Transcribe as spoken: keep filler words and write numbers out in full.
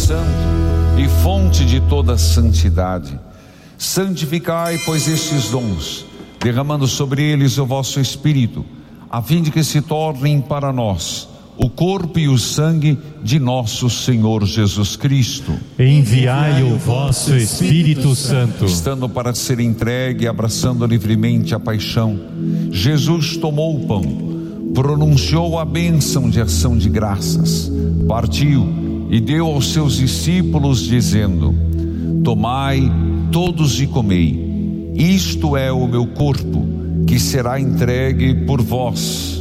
Santo e fonte de toda santidade. Santificai, pois, estes dons, derramando sobre eles o vosso Espírito, a fim de que se tornem para nós o corpo e o sangue de nosso Senhor Jesus Cristo. Enviai o vosso Espírito Santo. Estando para ser entregue, abraçando livremente a paixão, Jesus tomou o pão, pronunciou a bênção de ação de graças, partiu e deu aos seus discípulos, dizendo: tomai todos e comei, isto é o meu corpo, que será entregue por vós.